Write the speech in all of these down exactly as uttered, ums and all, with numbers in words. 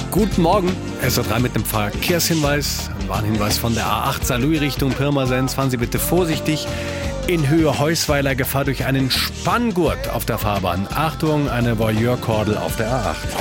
Guten Morgen, S A drei mit einem Verkehrshinweis, ein Warnhinweis von der A acht Saarlouis Richtung Pirmasens. Fahren Sie bitte vorsichtig in Höhe Heusweiler, Gefahr durch einen Spanngurt auf der Fahrbahn. Achtung, eine Voyeurkordel auf der A acht.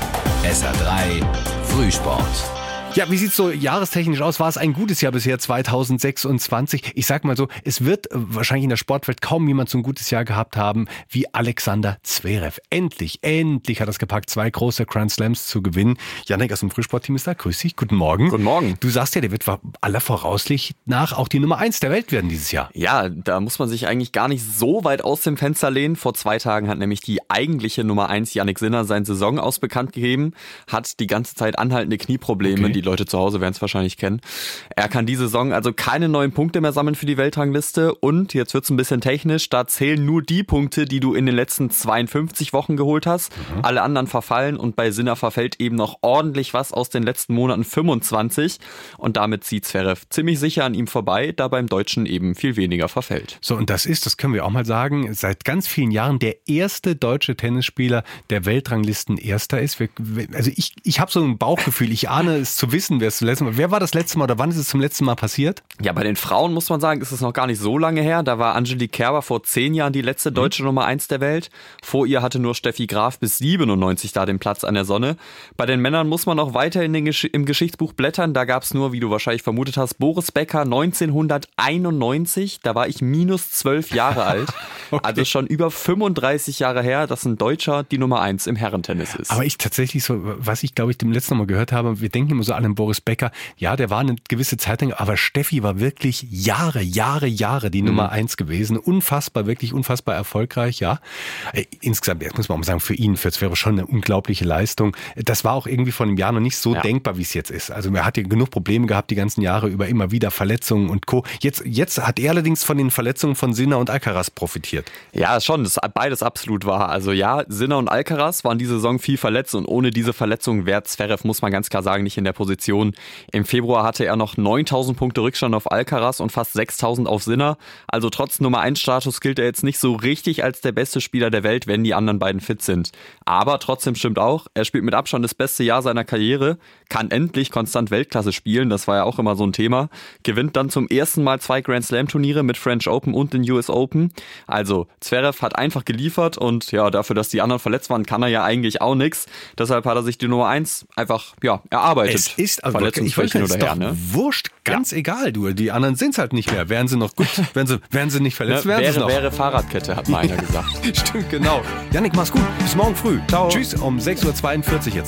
S A drei Frühsport. Ja, wie sieht's so jahrestechnisch aus? War es ein gutes Jahr bisher zweitausendsechsundzwanzig? Ich sag mal so, es wird wahrscheinlich in der Sportwelt kaum jemand so ein gutes Jahr gehabt haben wie Alexander Zverev. Endlich, endlich hat er es gepackt, zwei große Grand Slams zu gewinnen. Jannik aus dem Frühsportteam ist da. Grüß dich, guten Morgen. Guten Morgen. Du sagst ja, der wird aller Voraussicht nach auch die Nummer eins der Welt werden dieses Jahr. Ja, da muss man sich eigentlich gar nicht so weit aus dem Fenster lehnen. Vor zwei Tagen hat nämlich die eigentliche Nummer eins Jannik Sinner seinen Saison aus bekannt gegeben, hat die ganze Zeit anhaltende Knieprobleme, okay. Die Leute zu Hause werden es wahrscheinlich kennen. Er kann diese Saison also keine neuen Punkte mehr sammeln für die Weltrangliste und jetzt wird's ein bisschen technisch, da zählen nur die Punkte, die du in den letzten zweiundfünfzig Wochen geholt hast. Mhm. Alle anderen verfallen und bei Sinner verfällt eben noch ordentlich was aus den letzten Monaten, fünfundzwanzig, und damit zieht Zverev ziemlich sicher an ihm vorbei, da beim Deutschen eben viel weniger verfällt. So, und das ist, das können wir auch mal sagen, seit ganz vielen Jahren der erste deutsche Tennisspieler, der Weltranglisten Erster ist. Also ich, ich habe so ein Bauchgefühl, ich ahne es zu wissen, wer es zum letzten Mal, wer war das letzte Mal oder wann ist es zum letzten Mal passiert? Ja, bei den Frauen muss man sagen, ist es noch gar nicht so lange her. Da war Angelique Kerber vor zehn Jahren die letzte deutsche mhm. Nummer eins der Welt. Vor ihr hatte nur Steffi Graf bis siebenundneunzig da den Platz an der Sonne. Bei den Männern muss man noch weiter in den Gesch- im Geschichtsbuch blättern. Da gab es nur, wie du wahrscheinlich vermutet hast, Boris Becker neunzehnhunderteinundneunzig. Da war ich minus zwölf Jahre alt. Okay. Also schon über fünfunddreißig Jahre her, dass ein Deutscher die Nummer eins im Herrentennis ist. Aber ich tatsächlich so, was ich glaube ich dem letzten Mal gehört habe, wir denken immer so an den Boris Becker, ja, der war eine gewisse Zeit lang, aber Steffi war wirklich Jahre, Jahre, Jahre die mhm. Nummer eins gewesen. Unfassbar, wirklich unfassbar erfolgreich, ja. Insgesamt, jetzt muss man auch mal sagen, für ihn, für Zverev schon eine unglaubliche Leistung. Das war auch irgendwie vor einem Jahr noch nicht so ja. denkbar, wie es jetzt ist. Also er hat ja genug Probleme gehabt die ganzen Jahre über immer wieder Verletzungen und Co. Jetzt, jetzt hat er allerdings von den Verletzungen von Sinner und Alcaraz profitiert. Ja, schon, das ist beides absolut wahr. Also ja, Sinner und Alcaraz waren diese Saison viel verletzt und ohne diese Verletzung wäre Zverev, muss man ganz klar sagen, nicht in der Position. Im Februar hatte er noch neuntausend Punkte Rückstand auf Alcaraz und fast sechstausend auf Sinner. Also trotz Nummer eins Status gilt er jetzt nicht so richtig als der beste Spieler der Welt, wenn die anderen beiden fit sind. Aber trotzdem stimmt auch, er spielt mit Abstand das beste Jahr seiner Karriere, kann endlich konstant Weltklasse spielen, das war ja auch immer so ein Thema, gewinnt dann zum ersten Mal zwei Grand Slam Turniere mit French Open und den U S Open. Also Zverev hat einfach geliefert und ja, dafür, dass die anderen verletzt waren, kann er ja eigentlich auch nichts. Deshalb hat er sich die Nummer eins einfach ja erarbeitet. Es ist also ich wollte, es ist doch ne? wurscht, ganz ja. egal, du. Die anderen sind es halt nicht mehr. Wären sie noch gut, wären sie, wären sie nicht verletzt, ne, wären wäre, sie noch. Wäre Fahrradkette, hat mal einer gesagt. Stimmt, genau. Jannik, mach's gut. Bis morgen früh. Ciao. Tschüss, um sechs Uhr zweiundvierzig jetzt.